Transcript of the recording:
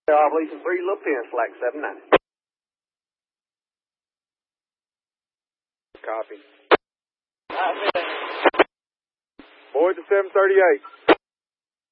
Obligation 3, little pin, slack 790. Copy. Boyd to 738.